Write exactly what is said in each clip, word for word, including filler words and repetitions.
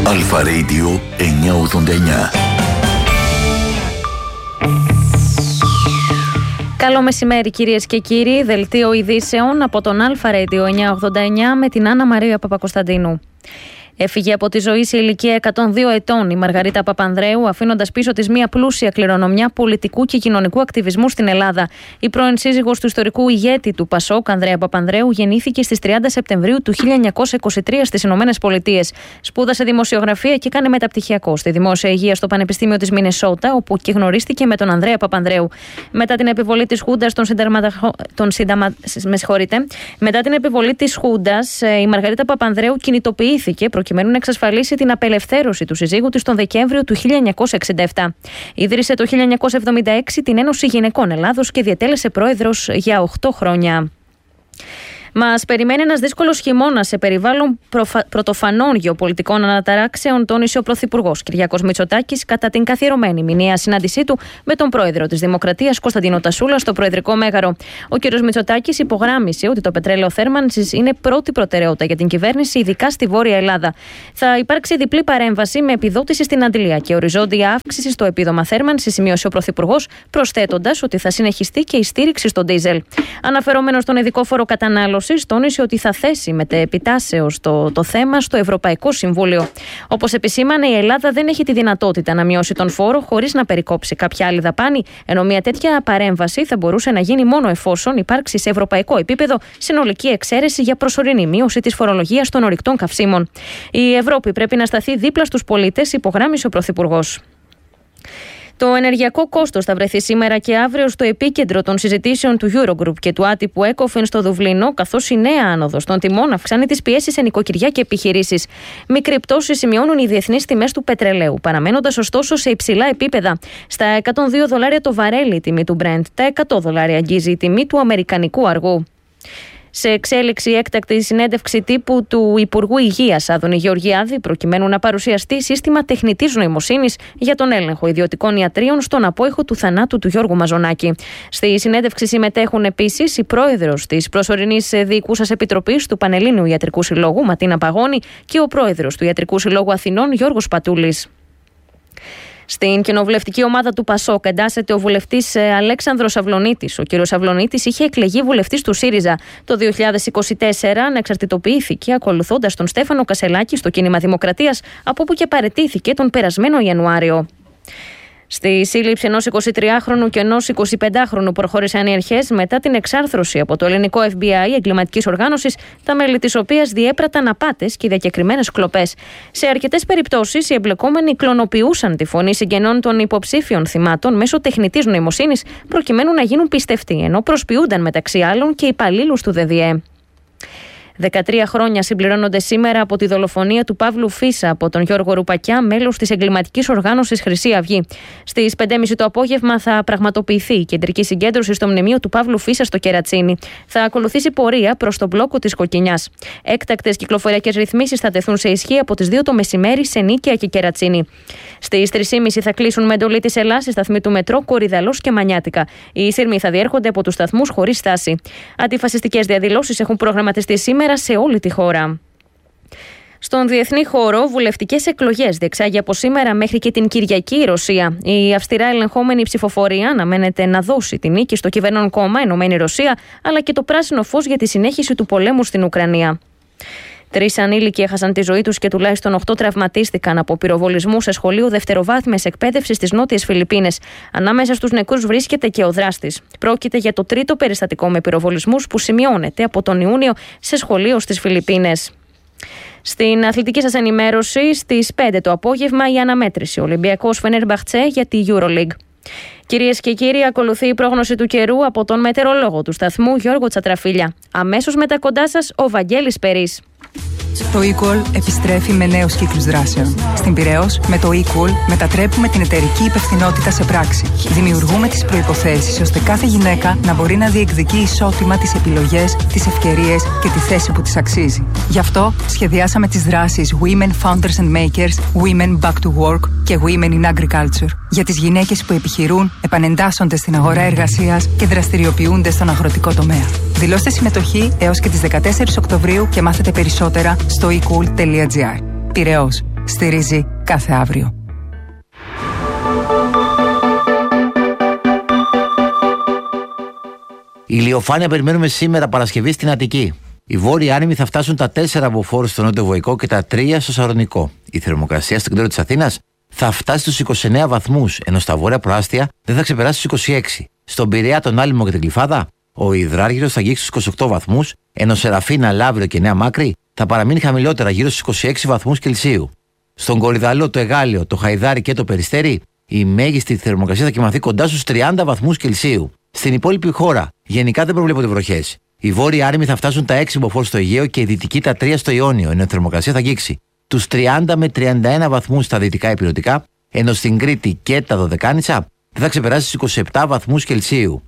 Αλφα Radio εννιακόσια ογδόντα εννιά. Καλό μεσημέρι κυρίες και κύριοι, δελτίο ειδήσεων από τον Αλφα Radio εννιακόσια ογδόντα εννιά με την Άννα Μαρία Παπακοσταντίνου. Έφυγε από τη ζωή σε ηλικία εκατόν δύο ετών η Μαργαρίτα Παπανδρέου, αφήνοντας πίσω της μια πλούσια κληρονομιά πολιτικού και κοινωνικού ακτιβισμού στην Ελλάδα. Η πρώην σύζυγος του ιστορικού ηγέτη του Πασόκ, Ανδρέα Παπανδρέου, γεννήθηκε στις τριάντα Σεπτεμβρίου του χίλια εννιακόσια είκοσι τρία στις Ηνωμένες Πολιτείες. Σπούδασε δημοσιογραφία και έκανε μεταπτυχιακό στη δημόσια υγεία στο Πανεπιστήμιο της Μινεσότα, όπου και γνωρίστηκε με τον Ανδρέα Παπανδρέου. Μετά την επιβολή της Χούντας, τον συνταγματαχ... τον συνταμα... με συγχωρείτε. Μετά την επιβολή της Χούντας, η Μαργαρίτα Παπανδρέου κινητοποιήθηκε προκειμένου να εξασφαλίσει την απελευθέρωση του συζύγου της τον Δεκέμβριο του χίλια εννιακόσια εξήντα επτά. Ίδρυσε το χίλια εννιακόσια εβδομήντα έξι την Ένωση Γυναικών Ελλάδος και διετέλεσε πρόεδρος για οκτώ χρόνια. Μας περιμένει ένας δύσκολος χειμώνας σε περιβάλλον προφα... πρωτοφανών γεωπολιτικών αναταράξεων, τόνισε ο Πρωθυπουργός Κυριάκος Μητσοτάκης κατά την καθιερωμένη μηνιαία συνάντησή του με τον Πρόεδρο της Δημοκρατίας Κωνσταντίνο Τασούλα στο Προεδρικό Μέγαρο. Ο κ. Μητσοτάκης υπογράμμισε ότι το πετρέλαιο θέρμανσης είναι πρώτη προτεραιότητα για την κυβέρνηση, ειδικά στη Βόρεια Ελλάδα. Θα υπάρξει διπλή παρέμβαση με επιδότηση στην αντλία και οριζόντια αύξηση στο επίδομα θέρμανσης, σημείωσε ο Πρωθυπουργός, προσθέτοντας ότι θα συνεχιστεί και η στήριξη στον ντίζελ. Αναφερόμενο στον ειδικό φόρο κατανάλωση, τόνισε ότι θα θέσει μετεπιτάσεως το, το θέμα στο Ευρωπαϊκό Συμβούλιο. Όπως επισήμανε, η Ελλάδα δεν έχει τη δυνατότητα να μειώσει τον φόρο χωρίς να περικόψει κάποια άλλη δαπάνη, ενώ μια τέτοια παρέμβαση θα μπορούσε να γίνει μόνο εφόσον υπάρξει σε ευρωπαϊκό επίπεδο συνολική εξαίρεση για προσωρινή μείωση της φορολογίας των ορυκτών καυσίμων. Η Ευρώπη πρέπει να σταθεί δίπλα στους πολίτες, υπογράμμισε ο Πρωθυπουργός. Το ενεργειακό κόστος θα βρεθεί σήμερα και αύριο στο επίκεντρο των συζητήσεων του Eurogroup και του άτυπου Ecofin στο Δουβλίνο, καθώς η νέα άνοδος των τιμών αυξάνει τις πιέσεις σε νοικοκυριά και επιχειρήσεις. Μικρή πτώση σημειώνουν οι διεθνείς τιμές του πετρελαίου, παραμένοντας ωστόσο σε υψηλά επίπεδα. Στα εκατόν δύο δολάρια το βαρέλι η τιμή του Brent, τα εκατό δολάρια αγγίζει η τιμή του αμερικανικού αργού. Σε εξέλιξη έκτακτη συνέντευξη τύπου του Υπουργού Υγείας Άδωνη Γεωργιάδη, προκειμένου να παρουσιαστεί σύστημα τεχνητής νοημοσύνης για τον έλεγχο ιδιωτικών ιατρίων στον απόϊχο του θανάτου του Γιώργου Μαζονάκη. Στη συνέντευξη συμμετέχουν επίσης η πρόεδρος της προσωρινής διοικούσας επιτροπής του Πανελλήνιου Ιατρικού Συλλόγου, Ματίνα Παγώνη, και ο πρόεδρος του Ιατρικού Συλλόγου Αθηνών, Γιώργος Πατούλης. Στην κοινοβουλευτική ομάδα του Πασόκ εντάσσεται ο βουλευτής Αλέξανδρος Αυλωνίτης. Ο κ. Αυλωνίτης είχε εκλεγεί βουλευτής του ΣΥΡΙΖΑ. Το δύο χιλιάδες είκοσι τέσσερα ανεξαρτητοποιήθηκε ακολουθώντας τον Στέφανο Κασελάκη στο Κίνημα Δημοκρατίας, από όπου και παραιτήθηκε τον περασμένο Ιανουάριο. Στη σύλληψη ενός εικοσιτριάχρονου και ενός εικοσιπεντάχρονου προχώρησαν οι αρχές μετά την εξάρθρωση από το ελληνικό Εφ Μπι Άι εγκληματικής οργάνωσης, τα μέλη της οποίας διέπραταν απάτες και διακεκριμένες κλοπές. Σε αρκετές περιπτώσεις, οι εμπλεκόμενοι κλωνοποιούσαν τη φωνή συγγενών των υποψήφιων θυμάτων μέσω τεχνητής νοημοσύνης, προκειμένου να γίνουν πιστευτοί, ενώ προσποιούνταν μεταξύ άλλων και υπαλλήλους του ΔΔΕ. δεκατρία χρόνια συμπληρώνονται σήμερα από τη δολοφονία του Παύλου Φίσα από τον Γιώργο Ρουπακιά, μέλος της εγκληματικής οργάνωσης Χρυσή Αυγή. Στις πέντε και μισή το απόγευμα θα πραγματοποιηθεί η κεντρική συγκέντρωση στο μνημείο του Παύλου Φίσα στο Κερατσίνι. Θα ακολουθήσει πορεία προς τον μπλόκο της Κοκκινιάς. Έκτακτες κυκλοφοριακές ρυθμίσεις θα τεθούν σε ισχύ από τις δύο το μεσημέρι σε Νίκαια και Κερατσίνι. Στις τρεις και μισή θα κλείσουν με εντολή της Ελλάς οι σταθμοί του μετρό Κορυδαλός και Μανιάτικα. Οι σύρμοι θα διέρχονται από τους σταθμούς χωρίς στάση. Αντιφασιστικές διαδηλώσεις έχουν προγραμματιστεί σήμερα σε όλη τη χώρα. Στον διεθνή χώρο, βουλευτικές εκλογές διεξάγει από σήμερα μέχρι και την Κυριακή η Ρωσία. Η αυστηρά ελεγχόμενη ψηφοφορία αναμένεται να δώσει τη νίκη στο κυβερνών κόμμα Ενωμένη Ρωσία, αλλά και το πράσινο φως για τη συνέχιση του πολέμου στην Ουκρανία. Τρεις ανήλικοι έχασαν τη ζωή τους και τουλάχιστον οκτώ τραυματίστηκαν από πυροβολισμού σε σχολείο δευτεροβάθμιας εκπαίδευσης στις νότιες Φιλιππίνες. Ανάμεσα στους νεκρούς βρίσκεται και ο δράστης. Πρόκειται για το τρίτο περιστατικό με πυροβολισμούς που σημειώνεται από τον Ιούνιο σε σχολείο στις Φιλιππίνες. Στην αθλητική σας ενημέρωση, στις πέντε το απόγευμα η αναμέτρηση Ολυμπιακός Φενέρμπαχτσε για τη EuroLeague. Κυρίες και κύριοι, ακολουθεί η πρόγνωση του καιρού από τον μετεωρολόγο του σταθμού Γιώργο Τσατραφίλια. Αμέσως μετά κοντά σας ο Βαγγέλης Περής. Το eCall επιστρέφει με νέους κύκλους δράσεων. Στην Πειραιώς, με το eCall μετατρέπουμε την εταιρική υπευθυνότητα σε πράξη. Δημιουργούμε τις προϋποθέσεις ώστε κάθε γυναίκα να μπορεί να διεκδικεί ισότιμα τις επιλογές, τις ευκαιρίες και τη θέση που της αξίζει. Γι' αυτό σχεδιάσαμε τις δράσεις Women Founders and Makers, Women Back to Work και Women in Agriculture. Για τις γυναίκες που επιχειρούν, επανεντάσσονται στην αγορά εργασίας και δραστηριοποιούνται στον αγροτικό τομέα. Δηλώστε συμμετοχή έως και τις δεκατέσσερις Οκτωβρίου και μάθετε περισσότερα στο e cool τελεία gr. Πειραιώς. στηρίζει κάθε αύριο. Ηλιοφάνεια περιμένουμε σήμερα Παρασκευή στην Αττική. Οι βόρειοι άνεμοι θα φτάσουν τα τέσσερα από φόρους στο Νότιο Βοϊκό και τα τρία στο Σαρονικό. Η θερμοκρασία στο κέντρο της Αθήνας θα φτάσει στους είκοσι εννέα βαθμούς, ενώ στα βόρεια προάστια δεν θα ξεπεράσει τους είκοσι έξι. Στον Πειραιά, τον Άλυμο και την Γλυφάδα, ο υδράργυρος θα αγγίξει στους είκοσι οκτώ βαθμούς, ενώ Σεραφίνα, Λαύριο και Νέα Μάκρη θα παραμείνει χαμηλότερα γύρω στους είκοσι έξι βαθμούς Κελσίου. Στον Κορυδαλό, το Εγάλιο, το Χαϊδάρι και το Περιστέρι, η μέγιστη θερμοκρασία θα κυμανθεί κοντά στους τριάντα βαθμούς Κελσίου. Στην υπόλοιπη χώρα, γενικά δεν προβλέπονται βροχές. Οι βόρειοι άνεμοι θα φτάσουν τα έξι μποφόρ στο Αιγαίο και οι δυτικοί τα τρία στο Ιόνιο, ενώ η θερμοκρασία θα αγγίξει τους τριάντα με τριάντα ένα βαθμούς στα δυτικά ηπειρωτικά, ενώ στην Κρήτη και τα Δωδεκάνησα δεν θα ξεπεράσει τους είκοσι επτά βαθμούς Κελσίου.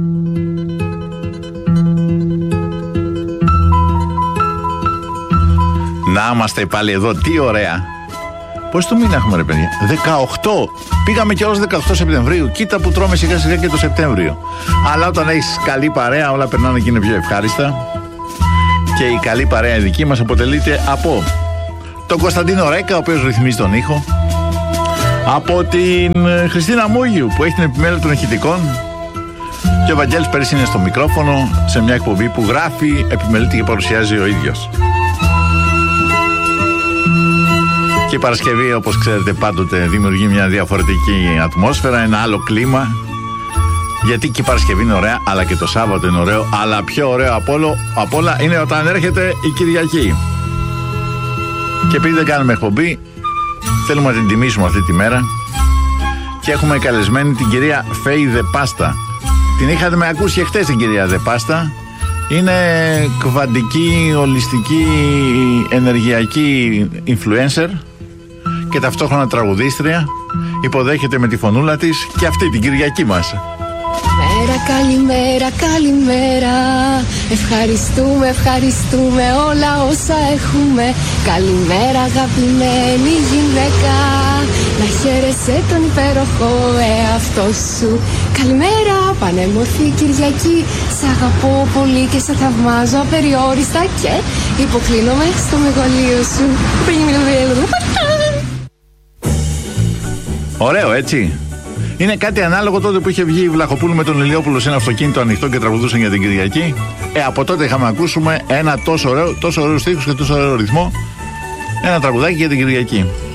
Να είμαστε πάλι εδώ, τι ωραία! Πώς το μήνα έχουμε, ρε παιδιά? δεκαοκτώ! Πήγαμε και όλος δεκαοκτώ Σεπτεμβρίου. Κοίτα που τρώμε σιγά σιγά και το Σεπτέμβριο. Αλλά όταν έχεις καλή παρέα, όλα περνάνε και είναι πιο ευχάριστα. Και η καλή παρέα δική μας αποτελείται από τον Κωνσταντίνο Ρέκα, ο οποίος ρυθμίζει τον ήχο, από την Χριστίνα Μούγιου που έχει την επιμέλεια των ηχητικών, και ο Βαγγέλης πέρυσι είναι στο μικρόφωνο σε μια εκπομπή που γράφει, επιμελείται και παρουσιάζει ο ίδιος. Και η Παρασκευή, όπως ξέρετε, πάντοτε δημιουργεί μια διαφορετική ατμόσφαιρα, ένα άλλο κλίμα. Γιατί και η Παρασκευή είναι ωραία, αλλά και το Σάββατο είναι ωραίο. Αλλά πιο ωραίο απ' όλα είναι όταν έρχεται η Κυριακή. Και επειδή δεν κάνουμε εκπομπή, θέλουμε να την τιμήσουμε αυτή τη μέρα. Και έχουμε καλεσμένη την κυρία Φέη Δεπάστα. Την είχατε με ακούσει και χτες την κυρία Δεπάστα. Είναι κβαντική, ολιστική, ενεργειακή influencer και ταυτόχρονα τραγουδίστρια. Υποδέχεται με τη φωνούλα της και αυτή την Κυριακή μας. Μέρα, καλημέρα, καλημέρα. Ευχαριστούμε, ευχαριστούμε όλα όσα έχουμε. Καλημέρα, αγαπημένη γυναίκα. Να χαίρεσαι τον υπέροχο εαυτό σου. Καλημέρα, πανέμορφη Κυριακή. Σ' αγαπώ πολύ και σε θαυμάζω απεριόριστα και υποκλίνομαι στο μεγαλείο σου. Ωραίο, έτσι. Είναι κάτι ανάλογο τότε που είχε βγει η Βλαχοπούλου με τον Ηλιόπουλο σε ένα αυτοκίνητο ανοιχτό και τραγουδούσαν για την Κυριακή. Ε, από τότε είχαμε ακούσουμε ένα τόσο ωραίο, τόσο ωραίο στίχους και τόσο ωραίο ρυθμό. Ένα τραγουδάκι για την Κυριακή.